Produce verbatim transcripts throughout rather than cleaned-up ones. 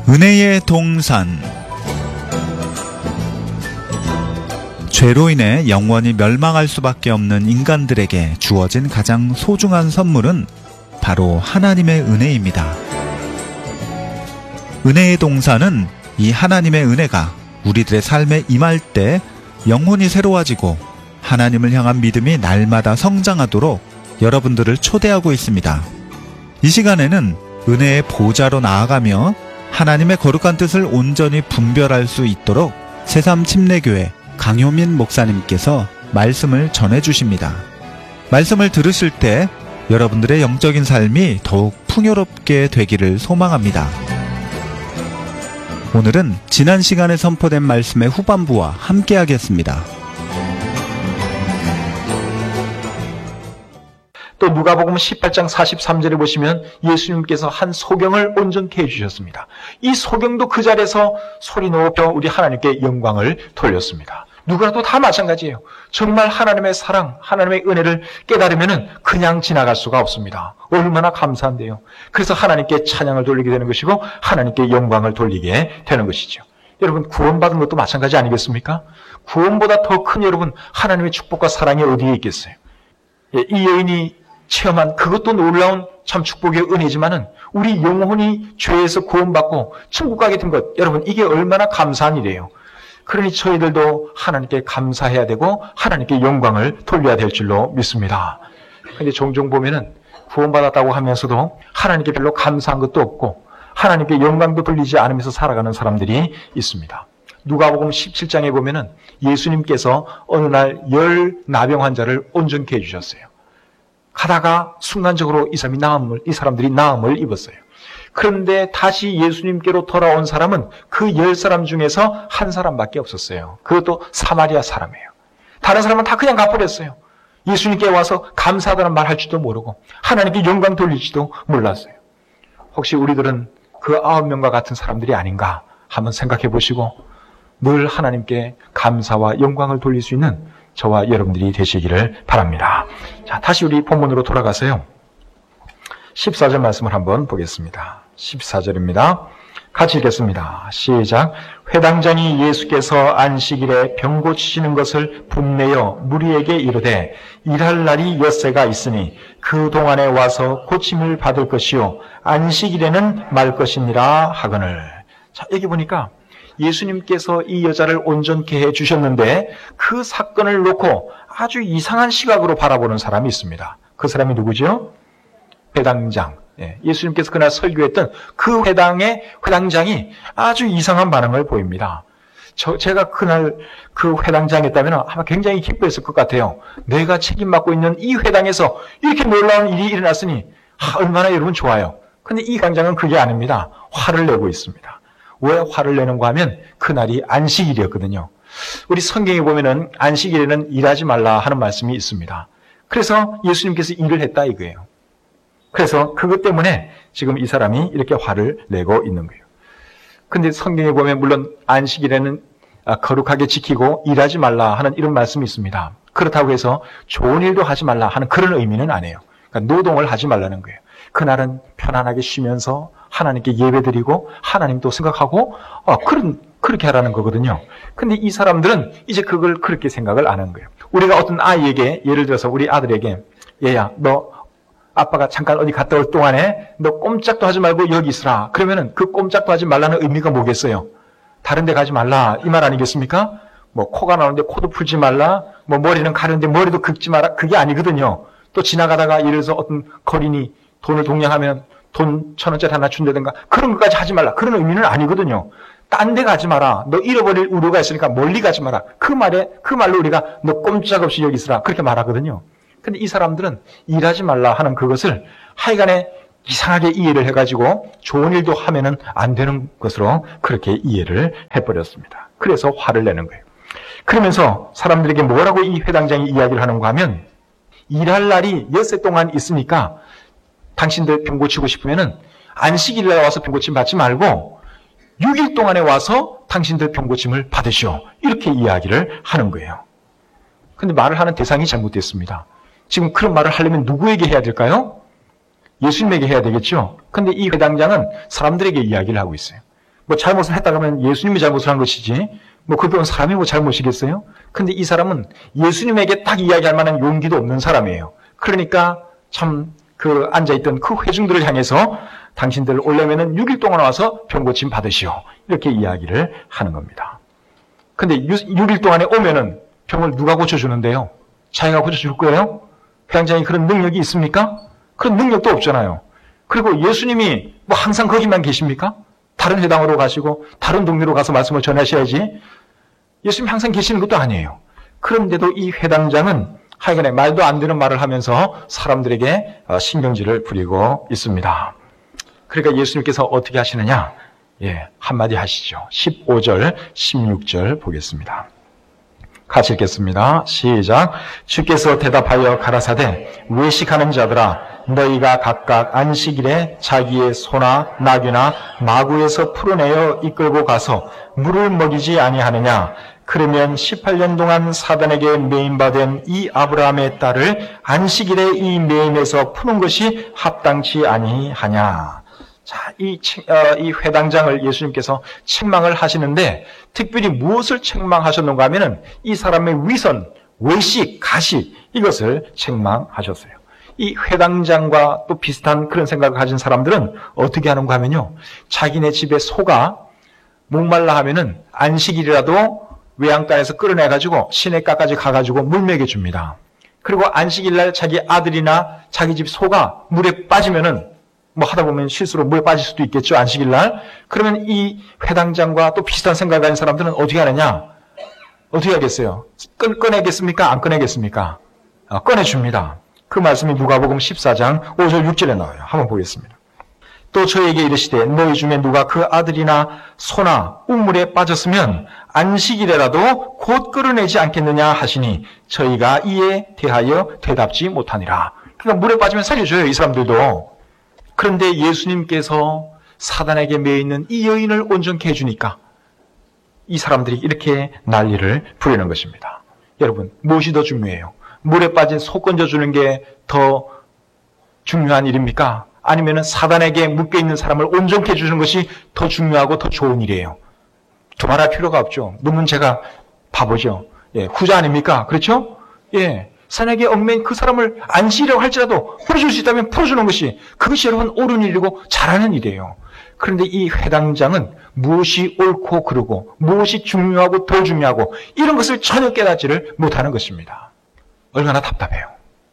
은혜의 동산. 죄로 인해 영원히 멸망할 수밖에 없는 인간들에게 주어진 가장 소중한 선물은 바로 하나님의 은혜입니다. 은혜의 동산은 이 하나님의 은혜가 우리들의 삶에 임할 때 영혼이 새로워지고 하나님을 향한 믿음이 날마다 성장하도록 여러분들을 초대하고 있습니다. 이 시간에는 은혜의 보좌로 나아가며 하나님의 거룩한 뜻을 온전히 분별할 수 있도록 새삼 침례교회 강효민 목사님께서 말씀을 전해주십니다. 말씀을 들으실 때 여러분들의 영적인 삶이 더욱 풍요롭게 되기를 소망합니다. 오늘은 지난 시간에 선포된 말씀의 후반부와 함께 하겠습니다. 또 누가복음 십팔 장 사십삼 절에 보시면 예수님께서 한 소경을 온전케 해주셨습니다. 이 소경도 그 자리에서 소리 높여 우리 하나님께 영광을 돌렸습니다. 누구라도 다 마찬가지예요. 정말 하나님의 사랑, 하나님의 은혜를 깨달으면 그냥 지나갈 수가 없습니다. 얼마나 감사한데요. 그래서 하나님께 찬양을 돌리게 되는 것이고 하나님께 영광을 돌리게 되는 것이죠. 여러분, 구원받은 것도 마찬가지 아니겠습니까? 구원보다 더 큰 여러분 하나님의 축복과 사랑이 어디에 있겠어요? 예, 이 여인이 체험한 그것도 놀라운 참 축복의 은혜지만은 우리 영혼이 죄에서 구원받고 천국 가게 된 것, 여러분 이게 얼마나 감사한 일이에요. 그러니 저희들도 하나님께 감사해야 되고 하나님께 영광을 돌려야 될 줄로 믿습니다. 그런데 종종 보면은 구원받았다고 하면서도 하나님께 별로 감사한 것도 없고 하나님께 영광도 돌리지 않으면서 살아가는 사람들이 있습니다. 누가복음 십칠 장에 보면은 예수님께서 어느 날 열 나병 환자를 온전케 해주셨어요. 가다가 순간적으로 이 사람이 나음을, 이 사람들이 나음을 입었어요. 그런데 다시 예수님께로 돌아온 사람은 그 열 사람 중에서 한 사람밖에 없었어요. 그것도 사마리아 사람이에요. 다른 사람은 다 그냥 가버렸어요. 예수님께 와서 감사하다는 말 할 줄도 모르고 하나님께 영광 돌릴지도 몰랐어요. 혹시 우리들은 그 아홉 명과 같은 사람들이 아닌가 한번 생각해 보시고 늘 하나님께 감사와 영광을 돌릴 수 있는 저와 여러분들이 되시기를 바랍니다. 자, 다시 우리 본문으로 돌아가서요. 십사 절 말씀을 한번 보겠습니다. 십사 절입니다. 같이 읽겠습니다. 시작. 회당장이 예수께서 안식일에 병 고치시는 것을 분내어 무리에게 이르되 일할 날이 엿새가 있으니 그 동안에 와서 고침을 받을 것이요 안식일에는 말 것이니라 하거늘. 자, 여기 보니까 예수님께서 이 여자를 온전케 해주셨는데 그 사건을 놓고 아주 이상한 시각으로 바라보는 사람이 있습니다. 그 사람이 누구죠? 회당장. 예, 예수님께서 그날 설교했던 그 회당의 회당장이 아주 이상한 반응을 보입니다. 저, 제가 그날 그 회당장이었다면 아마 굉장히 기뻐했을 것 같아요. 내가 책임 맡고 있는 이 회당에서 이렇게 놀라운 일이 일어났으니 아, 얼마나 여러분 좋아요. 근데 이 회당장은 그게 아닙니다. 화를 내고 있습니다. 왜 화를 내는가 하면 그날이 안식일이었거든요. 우리 성경에 보면은 안식일에는 일하지 말라 하는 말씀이 있습니다. 그래서 예수님께서 일을 했다 이거예요. 그래서 그것 때문에 지금 이 사람이 이렇게 화를 내고 있는 거예요. 근데 성경에 보면 물론 안식일에는 거룩하게 지키고 일하지 말라 하는 이런 말씀이 있습니다. 그렇다고 해서 좋은 일도 하지 말라 하는 그런 의미는 아니에요. 그러니까 노동을 하지 말라는 거예요. 그날은 편안하게 쉬면서 하나님께 예배드리고 하나님도 생각하고 어, 그런, 그렇게 하라는 거거든요. 근데 이 사람들은 이제 그걸 그렇게 생각을 안 한 거예요. 우리가 어떤 아이에게 예를 들어서 우리 아들에게 얘야 너 아빠가 잠깐 어디 갔다 올 동안에 너 꼼짝도 하지 말고 여기 있으라. 그러면은 그 꼼짝도 하지 말라는 의미가 뭐겠어요? 다른 데 가지 말라 이 말 아니겠습니까? 뭐 코가 나오는데 코도 풀지 말라, 뭐 머리는 가는데 머리도 긁지 마라. 그게 아니거든요. 또 지나가다가 예를 들어서 어떤 거린이 돈을 동냥하면 돈 천 원짜리 하나 준다든가 그런 것까지 하지 말라. 그런 의미는 아니거든요. 딴 데 가지 마라. 너 잃어버릴 우려가 있으니까 멀리 가지 마라. 그 말에, 그 말로 우리가 너 꼼짝없이 여기 있으라. 그렇게 말하거든요. 근데 이 사람들은 일하지 말라 하는 그것을 하여간에 이상하게 이해를 해가지고 좋은 일도 하면은 안 되는 것으로 그렇게 이해를 해버렸습니다. 그래서 화를 내는 거예요. 그러면서 사람들에게 뭐라고 이 회당장이 이야기를 하는가 하면 일할 날이 엿새 동안 있으니까 당신들 병 고치고 싶으면은 안식일에 와서 병 고침 받지 말고 육 일 동안에 와서 당신들 병 고침을 받으시오. 이렇게 이야기를 하는 거예요. 근데 말을 하는 대상이 잘못됐습니다. 지금 그런 말을 하려면 누구에게 해야 될까요? 예수님에게 해야 되겠죠. 근데 이 회당장은 사람들에게 이야기를 하고 있어요. 뭐 잘못을 했다 그러면 예수님이 잘못을 한 것이지 뭐 그 배운 사람이 뭐 잘못이겠어요? 근데 이 사람은 예수님에게 딱 이야기할 만한 용기도 없는 사람이에요. 그러니까 참 그 앉아있던 그 회중들을 향해서 당신들 올려면은 육 일 동안 와서 병고침 받으시오. 이렇게 이야기를 하는 겁니다. 근데 육 일 동안에 오면은 병을 누가 고쳐주는데요? 자기가 고쳐줄 거예요? 회장장이 그런 능력이 있습니까? 그런 능력도 없잖아요. 그리고 예수님이 뭐 항상 거기만 계십니까? 다른 회당으로 가시고 다른 동네로 가서 말씀을 전하셔야지. 예수님이 항상 계시는 것도 아니에요. 그런데도 이 회당장은 하여간에 말도 안 되는 말을 하면서 사람들에게 신경질을 부리고 있습니다. 그러니까 예수님께서 어떻게 하시느냐? 예, 한마디 하시죠. 십오 절, 십육 절 보겠습니다. 같이 읽겠습니다. 시작. 주께서 대답하여 가라사대 외식하는 자들아 너희가 각각 안식일에 자기의 소나 나귀나 마구에서 풀어내어 이끌고 가서 물을 먹이지 아니하느냐. 그러면 십팔 년 동안 사단에게 매임받은 이 아브라함의 딸을 안식일에 이 매임에서 푸는 것이 합당치 아니하냐. 자, 이, 어, 이 회당장을 예수님께서 책망을 하시는데 특별히 무엇을 책망하셨는가 하면은 이 사람의 위선, 외식, 가식 이것을 책망하셨어요. 이 회당장과 또 비슷한 그런 생각을 가진 사람들은 어떻게 하는가 하면요. 자기네 집에 소가 목말라 하면은 안식일이라도 외양간에서 끌어내가지고 시내가까지 가가지고 물 먹여줍니다. 그리고 안식일날 자기 아들이나 자기 집 소가 물에 빠지면은 뭐 하다 보면 실수로 물에 빠질 수도 있겠죠. 안식일날. 그러면 이 회당장과 또 비슷한 생각을 가진 사람들은 어떻게 하느냐? 어떻게 하겠어요? 꺼, 꺼내겠습니까? 안 꺼내겠습니까? 어, 꺼내줍니다. 그 말씀이 누가복음 십사 장 오 절 육 절에 나와요. 한번 보겠습니다. 또 저에게 이르시되 너희 중에 누가 그 아들이나 소나 우물에 빠졌으면 안식일에라도 곧 끌어내지 않겠느냐 하시니 저희가 이에 대하여 대답지 못하니라. 그러니까 물에 빠지면 살려줘요. 이 사람들도. 그런데 예수님께서 사단에게 매여있는 이 여인을 온전케 해주니까 이 사람들이 이렇게 난리를 부리는 것입니다. 여러분, 무엇이 더 중요해요? 물에 빠진 소 건져주는 게 더 중요한 일입니까? 아니면 사단에게 묶여있는 사람을 온전케 해주는 것이 더 중요하고 더 좋은 일이에요? 두말할 필요가 없죠. 물론 제가 바보죠. 예, 후자 아닙니까? 그렇죠? 예. 사단에게 얽매인 그 사람을 안식이라고 할지라도 풀어줄 수 있다면 풀어주는 것이 그것이 여러분 옳은 일이고 잘하는 일이에요. 그런데 이 회당장은 무엇이 옳고 그르고 무엇이 중요하고 더 중요하고 이런 것을 전혀 깨닫지를 못하는 것입니다. 얼마나 답답해요.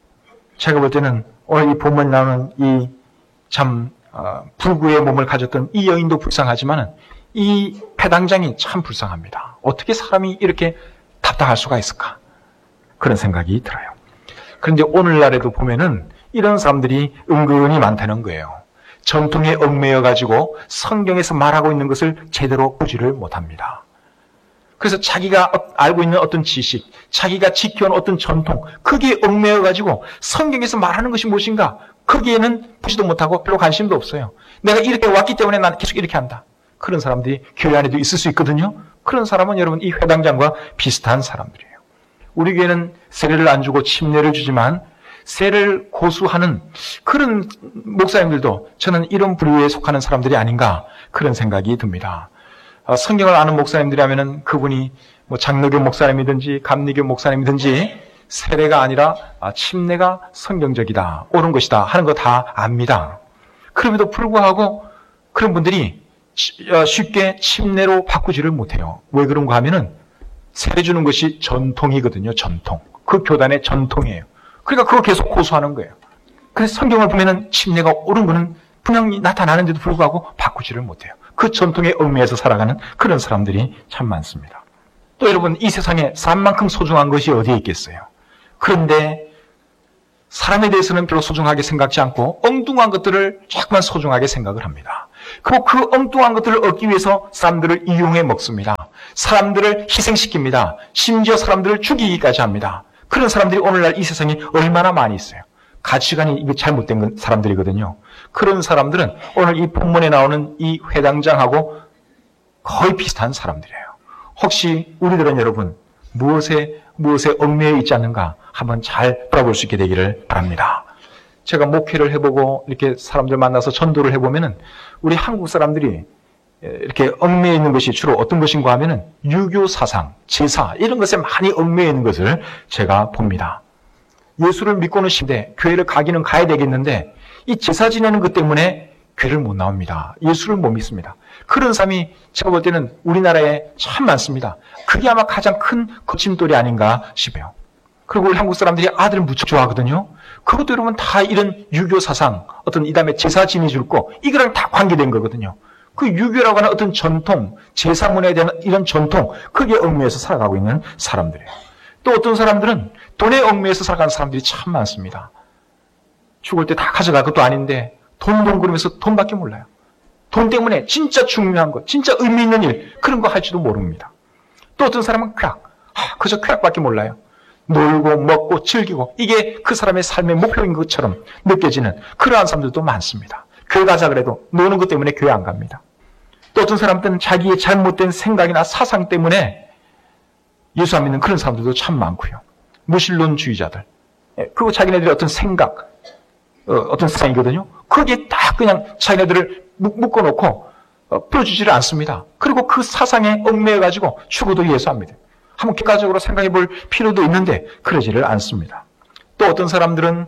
제가 볼 때는 오늘 이 본문에 나오는 이 참 어, 불구의 몸을 가졌던 이 여인도 불쌍하지만 이 회당장이 참 불쌍합니다. 어떻게 사람이 이렇게 답답할 수가 있을까? 그런 생각이 들어요. 그런데 오늘날에도 보면은 이런 사람들이 은근히 많다는 거예요. 전통에 얽매여 가지고 성경에서 말하고 있는 것을 제대로 보지를 못합니다. 그래서 자기가 알고 있는 어떤 지식, 자기가 지켜온 어떤 전통, 거기에 얽매여 가지고 성경에서 말하는 것이 무엇인가? 거기에는 보지도 못하고 별로 관심도 없어요. 내가 이렇게 왔기 때문에 나는 계속 이렇게 한다. 그런 사람들이 교회 안에도 있을 수 있거든요. 그런 사람은 여러분 이 회당장과 비슷한 사람들이에요. 우리 교회는 세례를 안 주고 침례를 주지만 세례를 고수하는 그런 목사님들도 저는 이런 부류에 속하는 사람들이 아닌가 그런 생각이 듭니다. 성경을 아는 목사님들이라면은 그분이 뭐 장로교 목사님이든지 감리교 목사님이든지 세례가 아니라 침례가 성경적이다, 옳은 것이다 하는 거 다 압니다. 그럼에도 불구하고 그런 분들이 쉽게 침례로 바꾸지를 못해요. 왜 그런가 하면은 세례 주는 것이 전통이거든요. 전통. 그 교단의 전통이에요. 그러니까 그거 계속 고수하는 거예요. 그래서 성경을 보면은 침례가 옳은 거는 분명히 나타나는데도 불구하고 바꾸지를 못해요. 그 전통에 얽매여서 살아가는 그런 사람들이 참 많습니다. 또 여러분, 이 세상에 삶만큼 소중한 것이 어디에 있겠어요? 그런데 사람에 대해서는 별로 소중하게 생각지 않고 엉뚱한 것들을 자꾸만 소중하게 생각을 합니다. 그리고 그 엉뚱한 것들을 얻기 위해서 사람들을 이용해 먹습니다. 사람들을 희생시킵니다. 심지어 사람들을 죽이기까지 합니다. 그런 사람들이 오늘날 이 세상에 얼마나 많이 있어요. 가치관이 이게 잘못된 사람들이거든요. 그런 사람들은 오늘 이 본문에 나오는 이 회당장하고 거의 비슷한 사람들이에요. 혹시 우리들은 여러분 무엇에 무엇에 얽매여 있지 않는가 한번 잘 돌아볼 수 있게 되기를 바랍니다. 제가 목회를 해보고 이렇게 사람들 만나서 전도를 해보면은 우리 한국 사람들이 이렇게 얽매여 있는 것이 주로 어떤 것인가 하면은 유교 사상, 제사 이런 것에 많이 얽매여 있는 것을 제가 봅니다. 예수를 믿고는 싶은데 교회를 가기는 가야 되겠는데 이 제사 지내는 것 때문에 교회를 못 나옵니다. 예수를 못 믿습니다. 그런 사람이 제가 볼 때는 우리나라에 참 많습니다. 그게 아마 가장 큰 거침돌이 아닌가 싶어요. 그리고 우리 한국 사람들이 아들을 무척 좋아하거든요. 그것도 여러분 다 이런 유교 사상, 어떤 이 다음에 제사 지내줄 거 이거랑 다 관계된 거거든요. 그 유교라고 하는 어떤 전통, 제사 문화에 대한 이런 전통, 그게 얽매여서 살아가고 있는 사람들이에요. 또 어떤 사람들은 돈에 얽매여서 살아가는 사람들이 참 많습니다. 죽을 때 다 가져갈 것도 아닌데 돈, 돈 그러면서 돈밖에 몰라요. 돈 때문에 진짜 중요한 것, 진짜 의미 있는 일, 그런 거 할지도 모릅니다. 또 어떤 사람은 쾌악, 아, 그저 쾌악밖에 몰라요. 놀고 먹고 즐기고 이게 그 사람의 삶의 목표인 것처럼 느껴지는 그러한 사람들도 많습니다. 교회 가자 그래도 노는 것 때문에 교회 안 갑니다. 또 어떤 사람들은 자기의 잘못된 생각이나 사상 때문에 예수 안 믿는 그런 사람들도 참 많고요. 무신론주의자들. 그리고 자기네들의 어떤 생각, 어떤 사상이거든요. 거기에 딱 그냥 자기네들을 묶어놓고 풀어주지를 않습니다. 그리고 그 사상에 얽매여가지고 죽어도 예수 안 믿어요. 한번 객관적으로 생각해 볼 필요도 있는데 그러지를 않습니다. 또 어떤 사람들은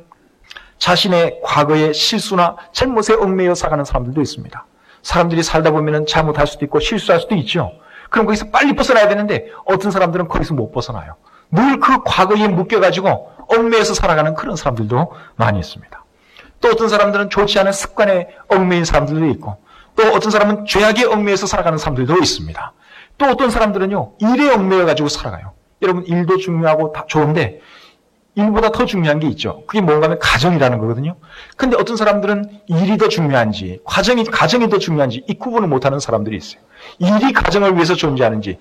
자신의 과거의 실수나 잘못에 얽매여 살아가는 사람들도 있습니다. 사람들이 살다 보면 잘못할 수도 있고 실수할 수도 있죠. 그럼 거기서 빨리 벗어나야 되는데 어떤 사람들은 거기서 못 벗어나요. 늘 그 과거에 묶여가지고 얽매여서 살아가는 그런 사람들도 많이 있습니다. 또 어떤 사람들은 좋지 않은 습관에 얽매인 사람들도 있고 또 어떤 사람은 죄악에 얽매여서 살아가는 사람들도 있습니다. 또 어떤 사람들은요 일에 얽매여가지고 살아가요. 여러분 일도 중요하고 다 좋은데 일보다 더 중요한 게 있죠. 그게 뭔가 하면 가정이라는 거거든요. 근데 어떤 사람들은 일이 더 중요한지 과정이, 가정이 더 중요한지 이 구분을 못하는 사람들이 있어요. 일이 가정을 위해서 존재하는지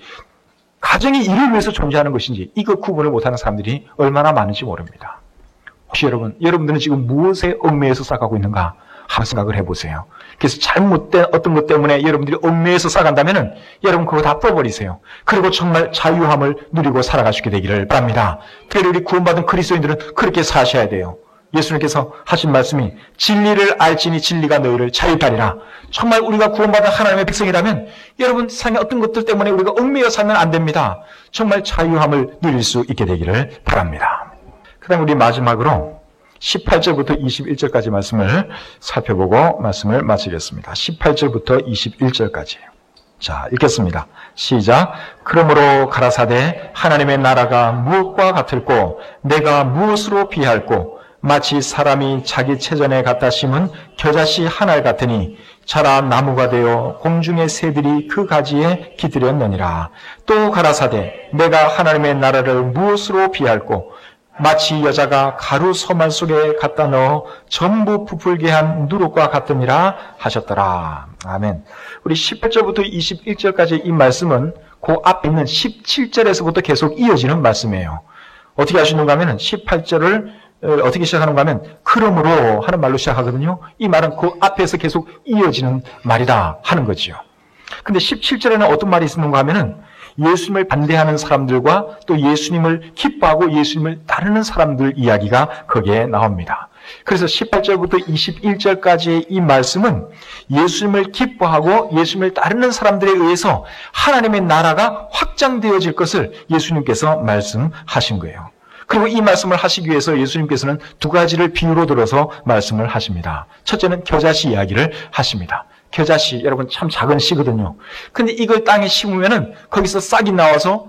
가정이 일을 위해서 존재하는 것인지 이거 구분을 못하는 사람들이 얼마나 많은지 모릅니다. 혹시 여러분, 여러분들은 지금 무엇에 얽매여서 살아가고 있는가 한번 생각을 해보세요. 그래서 잘못된 어떤 것 때문에 여러분들이 얽매여서 살아간다면 여러분 그거 다 풀어버리세요. 그리고 정말 자유함을 누리고 살아가시게 되기를 바랍니다. 특별히 우리 구원받은 그리스도인들은 그렇게 사셔야 돼요. 예수님께서 하신 말씀이 진리를 알지니 진리가 너희를 자유하리라. 정말 우리가 구원받은 하나님의 백성이라면 여러분 세상의 어떤 것들 때문에 우리가 얽매여 살면 안 됩니다. 정말 자유함을 누릴 수 있게 되기를 바랍니다. 그 다음에 우리 마지막으로 십팔 절부터 이십일 절까지 말씀을 살펴보고 말씀을 마치겠습니다. 십팔 절부터 이십일 절까지. 자, 읽겠습니다. 시작. 그러므로 가라사대 하나님의 나라가 무엇과 같을꼬 내가 무엇으로 비할꼬 마치 사람이 자기 체전에 갖다 심은 겨자씨 한 알 같으니 자라 나무가 되어 공중의 새들이 그 가지에 기들였느니라. 또 가라사대 내가 하나님의 나라를 무엇으로 비할꼬 마치 여자가 가루 소말 속에 갖다 넣어 전부 부풀게 한 누룩과 같으니라 하셨더라. 아멘. 우리 십팔 절부터 이십일 절까지 이 말씀은 그 앞에 있는 십칠 절에서부터 계속 이어지는 말씀이에요. 어떻게 하시는가 하면 십팔 절을 어떻게 시작하는가 하면 그러므로 하는 말로 시작하거든요. 이 말은 그 앞에서 계속 이어지는 말이다 하는 거지요. 근데 십칠 절에는 어떤 말이 있는가 하면은 예수님을 반대하는 사람들과 또 예수님을 기뻐하고 예수님을 따르는 사람들 이야기가 거기에 나옵니다. 그래서 십팔 절부터 이십일 절까지의 이 말씀은 예수님을 기뻐하고 예수님을 따르는 사람들에 의해서 하나님의 나라가 확장되어질 것을 예수님께서 말씀하신 거예요. 그리고 이 말씀을 하시기 위해서 예수님께서는 두 가지를 비유로 들어서 말씀을 하십니다. 첫째는 겨자씨 이야기를 하십니다. 겨자씨, 여러분 참 작은 씨거든요. 근데 이걸 땅에 심으면은 거기서 싹이 나와서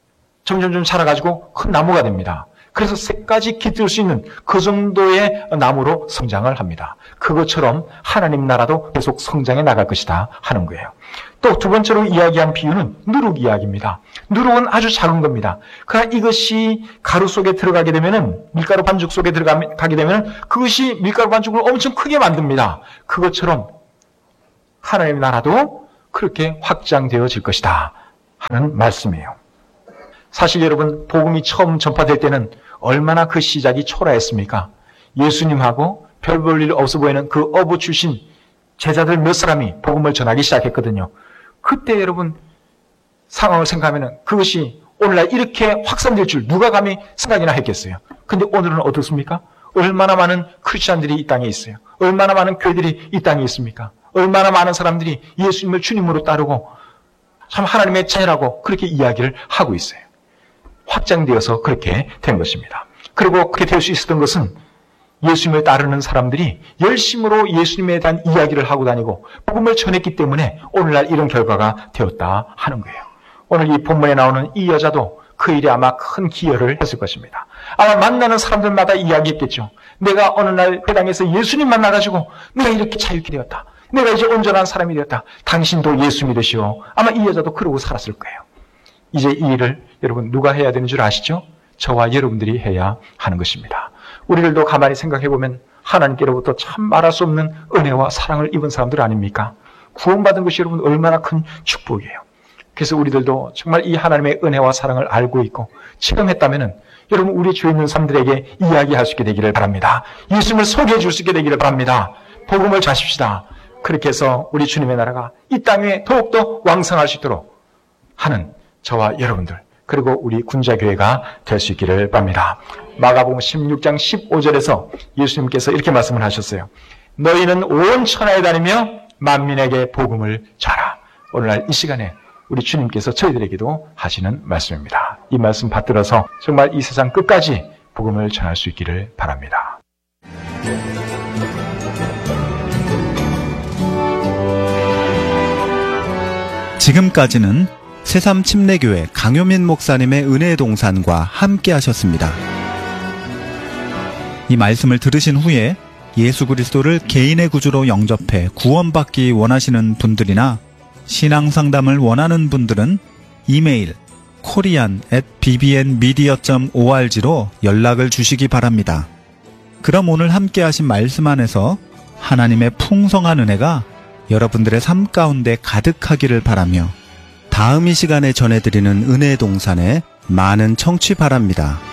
점점점 자라가지고 큰 나무가 됩니다. 그래서 새까지 깃들 수 있는 그 정도의 나무로 성장을 합니다. 그것처럼 하나님 나라도 계속 성장해 나갈 것이다 하는 거예요. 또 두 번째로 이야기한 비유는 누룩 이야기입니다. 누룩은 아주 작은 겁니다. 그러나 이것이 가루 속에 들어가게 되면은 밀가루 반죽 속에 들어가게 되면은 그것이 밀가루 반죽을 엄청 크게 만듭니다. 그것처럼 하나님의 나라도 그렇게 확장되어질 것이다 하는 말씀이에요. 사실 여러분 복음이 처음 전파될 때는 얼마나 그 시작이 초라했습니까? 예수님하고 별 볼 일 없어 보이는 그 어부 출신 제자들 몇 사람이 복음을 전하기 시작했거든요. 그때 여러분 상황을 생각하면 그것이 오늘날 이렇게 확산될 줄 누가 감히 생각이나 했겠어요. 근데 오늘은 어떻습니까? 얼마나 많은 크리스찬들이 이 땅에 있어요. 얼마나 많은 교회들이 이 땅에 있습니까? 얼마나 많은 사람들이 예수님을 주님으로 따르고 참 하나님의 자녀라고 그렇게 이야기를 하고 있어요. 확장되어서 그렇게 된 것입니다. 그리고 그렇게 될 수 있었던 것은 예수님을 따르는 사람들이 열심으로 예수님에 대한 이야기를 하고 다니고 복음을 전했기 때문에 오늘날 이런 결과가 되었다 하는 거예요. 오늘 이 본문에 나오는 이 여자도 그 일에 아마 큰 기여를 했을 것입니다. 아마 만나는 사람들마다 이야기했겠죠. 내가 어느 날 회당에서 예수님 만나가지고 내가 이렇게 자유케 되었다. 내가 이제 온전한 사람이 되었다. 당신도 예수 믿으시오. 아마 이 여자도 그러고 살았을 거예요. 이제 이 일을 여러분 누가 해야 되는 줄 아시죠? 저와 여러분들이 해야 하는 것입니다. 우리들도 가만히 생각해보면 하나님께로부터 참 말할 수 없는 은혜와 사랑을 입은 사람들 아닙니까? 구원받은 것이 여러분 얼마나 큰 축복이에요. 그래서 우리들도 정말 이 하나님의 은혜와 사랑을 알고 있고 체험했다면 여러분 우리 주위 있는 사람들에게 이야기할 수 있게 되기를 바랍니다. 예수님을 소개해 줄 수 있게 되기를 바랍니다. 복음을 전하십시다. 그렇게 해서 우리 주님의 나라가 이 땅에 더욱더 왕성할 수 있도록 하는 저와 여러분들 그리고 우리 군자교회가 될 수 있기를 바랍니다. 마가복음 십육 장 십오 절에서 예수님께서 이렇게 말씀을 하셨어요. 너희는 온 천하에 다니며 만민에게 복음을 전하라. 오늘날 이 시간에 우리 주님께서 저희들에게도 하시는 말씀입니다. 이 말씀 받들어서 정말 이 세상 끝까지 복음을 전할 수 있기를 바랍니다. 지금까지는 새삼 침례교회 강효민 목사님의 은혜의 동산과 함께 하셨습니다. 이 말씀을 들으신 후에 예수 그리스도를 개인의 구주로 영접해 구원받기 원하시는 분들이나 신앙상담을 원하는 분들은 이메일 코리안 앳 비비엔미디어 닷 오알지로 연락을 주시기 바랍니다. 그럼 오늘 함께 하신 말씀 안에서 하나님의 풍성한 은혜가 여러분들의 삶 가운데 가득하기를 바라며 다음 이 시간에 전해드리는 은혜의 동산에 많은 청취 바랍니다.